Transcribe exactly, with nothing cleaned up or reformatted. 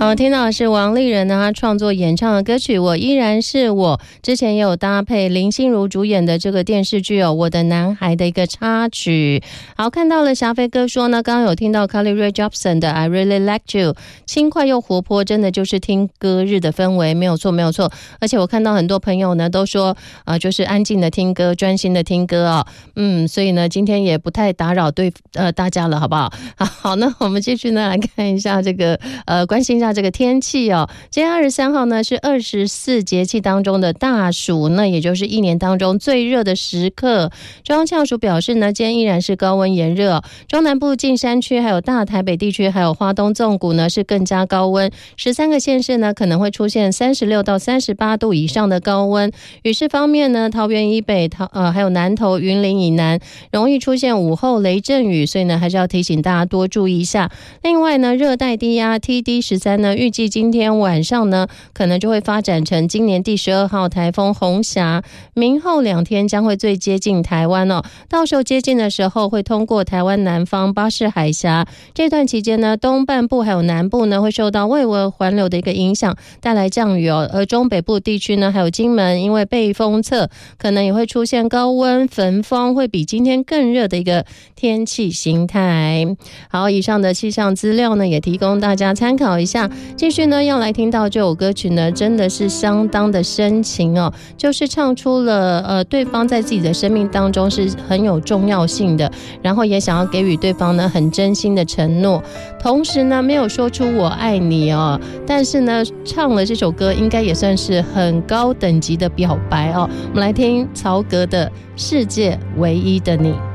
好，听到的是王丽人呢，她创作演唱的歌曲《我依然是我》，之前也有搭配林心如主演的这个电视剧哦《我的男孩》的一个插曲。好，看到了霞飞哥说呢，刚刚有听到 Carly Rae Jepsen 的 I Really Like You， 轻快又活泼，真的就是听歌日的氛围，没有错没有错。而且我看到很多朋友呢都说啊、呃，就是安静的听歌，专心的听歌哦。嗯，所以呢今天也不太打扰对呃大家了，好不好？好，好，那我们继续呢来看一下这个呃关心一下这个天气哦。今天二十三号呢是二十四节气当中的大暑，那也就是一年当中最热的时刻。中央气象署表示呢，今天依然是高温炎热、哦，中南部近山区还有大台北地区还有花东纵谷呢是更加高温，十三个县市呢可能会出现三十六到三十八度以上的高温。雨势方面呢，桃园以北桃呃还有南投云林以南容易出现午后雷阵雨，所以呢还是要提醒大家多注意一下。另外呢，热带低压 T D 十三 呢预计今天晚上呢可能就会发展成今年第十二号台风红霞，明后两天将会最接近台湾哦。到时候接近的时候会通过台湾南方巴士海峡，这段期间呢东半部还有南部呢会受到外围环流的一个影响，带来降雨哦。而中北部地区呢还有金门，因为背风侧可能也会出现高温焚风，会比今天更热的一个天气形态。好，以上的气象资料呢也提供大家参考一下。继续呢要来听到这首歌曲呢真的是相当的深情哦，就是唱出了呃对方在自己的生命当中是很有重要性的，然后也想要给予对方呢很真心的承诺，同时呢没有说出我爱你哦，但是呢唱了这首歌应该也算是很高等级的表白哦。我们来听曹格的世界唯一的你。